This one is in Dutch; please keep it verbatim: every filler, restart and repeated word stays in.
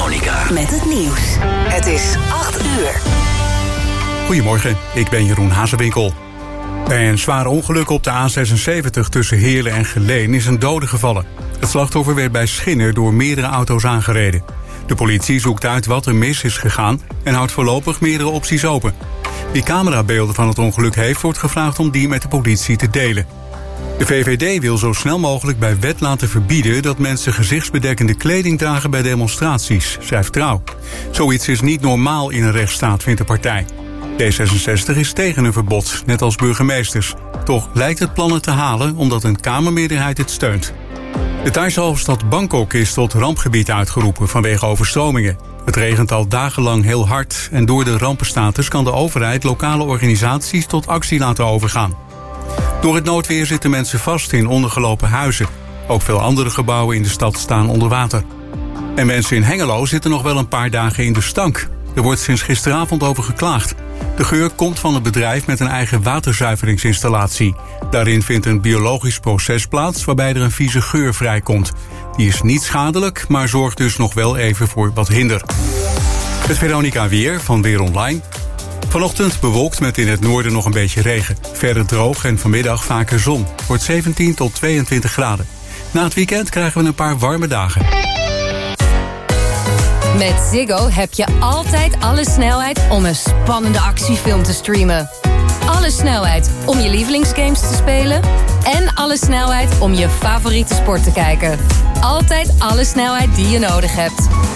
Veronica. Met het nieuws. Het is acht uur. Goedemorgen, ik ben Jeroen Hazewinkel. Bij een zwaar ongeluk op de A zesenzeventig tussen Heerlen en Geleen is een dode gevallen. Het slachtoffer werd bij Schinner door meerdere auto's aangereden. De politie zoekt uit wat er mis is gegaan en houdt voorlopig meerdere opties open. Wie camerabeelden van het ongeluk heeft, wordt gevraagd om die met de politie te delen. De V V D wil zo snel mogelijk bij wet laten verbieden dat mensen gezichtsbedekkende kleding dragen bij demonstraties, schrijft Trouw. Zoiets is niet normaal in een rechtsstaat, vindt de partij. D zesenzestig is tegen een verbod, net als burgemeesters. Toch lijkt het plannen te halen omdat een Kamermeerderheid het steunt. De Thaise hoofdstad Bangkok is tot rampgebied uitgeroepen vanwege overstromingen. Het regent al dagenlang heel hard en door de rampenstatus kan de overheid lokale organisaties tot actie laten overgaan. Door het noodweer zitten mensen vast in ondergelopen huizen. Ook veel andere gebouwen in de stad staan onder water. En mensen in Hengelo zitten nog wel een paar dagen in de stank. Er wordt sinds gisteravond over geklaagd. De geur komt van het bedrijf met een eigen waterzuiveringsinstallatie. Daarin vindt een biologisch proces plaats waarbij er een vieze geur vrijkomt. Die is niet schadelijk, maar zorgt dus nog wel even voor wat hinder. Het Veronica weer van Weer Online. Vanochtend bewolkt met in het noorden nog een beetje regen. Verder droog en vanmiddag vaker zon. Wordt zeventien tot tweeëntwintig graden. Na het weekend krijgen we een paar warme dagen. Met Ziggo heb je altijd alle snelheid om een spannende actiefilm te streamen. Alle snelheid om je lievelingsgames te spelen. En alle snelheid om je favoriete sport te kijken. Altijd alle snelheid die je nodig hebt.